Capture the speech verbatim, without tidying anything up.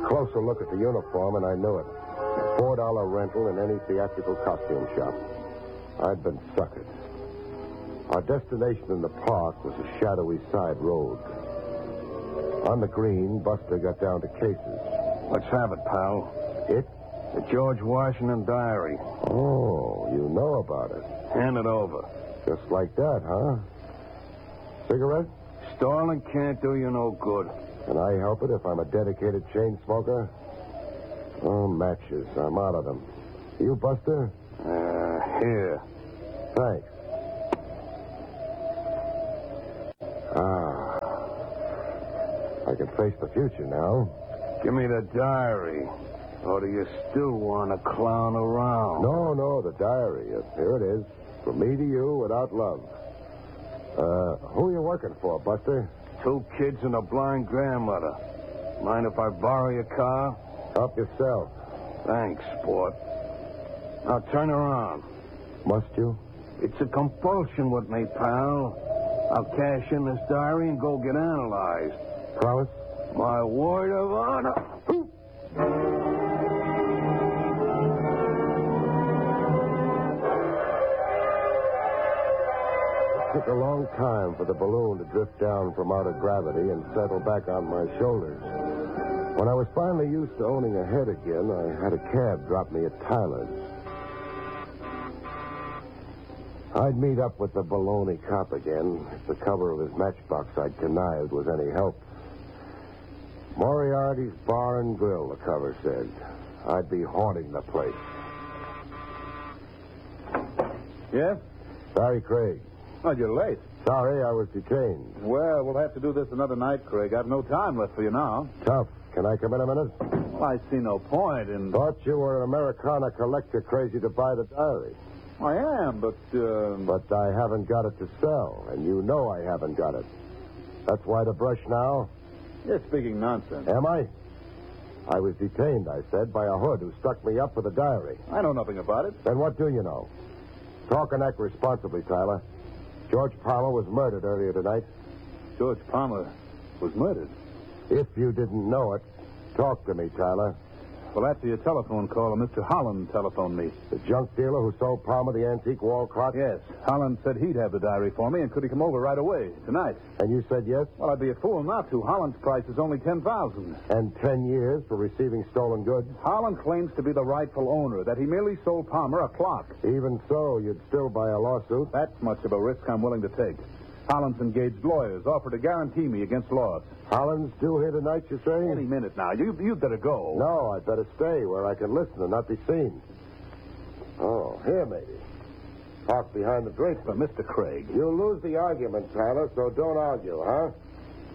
A closer look at the uniform, and I knew it. Four dollar rental in any theatrical costume shop. I'd been suckered. Our destination in the park was a shadowy side road. On the green, Buster got down to cases. Let's have it, pal. It? The George Washington diary. Oh, you know about it. Hand it over. Just like that, huh? Cigarette? Stalling can't do you no good. Can I help it if I'm a dedicated chain smoker? Oh, matches. I'm out of them. You, Buster? Uh, here. Thanks. Ah. I can face the future now. Give me the diary. Or do you still want to clown around? No, no, the diary. Here it is. From me to you without love. Uh, who are you working for, Buster? Two kids and a blind grandmother. Mind if I borrow your car? Help yourself. Thanks, sport. Now turn around. Must you? It's a compulsion with me, pal. I'll cash in this diary and go get analyzed. Promise? My word of honor. It took a long time for the balloon to drift down from outer gravity and settle back on my shoulders. When I was finally used to owning a head again, I had a cab drop me at Tyler's. I'd meet up with the baloney cop again if the cover of his matchbox I'd connived was any help. Moriarty's Bar and Grill, the cover said. I'd be haunting the place. Yes? Barry Craig. Oh, you're late. Sorry, I was detained. Well, we'll have to do this another night, Craig. I've no time left for you now. Tough. Can I come in a minute? Well, I see no point in... Thought you were an Americana collector crazy to buy the diary. I am, but, uh... But I haven't got it to sell, and you know I haven't got it. That's why the brush now? You're speaking nonsense. Am I? I was detained, I said, by a hood who stuck me up for the diary. I know nothing about it. Then what do you know? Talk and act responsibly, Tyler. George Palmer was murdered earlier tonight. George Palmer was murdered? If you didn't know it, talk to me, Tyler. Well, after your telephone call, Mister Holland telephoned me. The junk dealer who sold Palmer the antique wall clock? Yes. Holland said he'd have the diary for me, and could he come over right away, tonight? And you said yes? Well, I'd be a fool not to. Holland's price is only ten thousand dollars. And ten years for receiving stolen goods? Holland claims to be the rightful owner, that he merely sold Palmer a clock. Even so, you'd still buy a lawsuit? That's much of a risk I'm willing to take. Holland's engaged lawyers, offer to guarantee me against loss. Holland's due here tonight, you say? Any minute now. You, you'd better go. No, I'd better stay where I can listen and not be seen. Oh, here, maybe. Talk behind the drapes. But, Mister Craig... You'll lose the argument, Tyler, so don't argue, huh?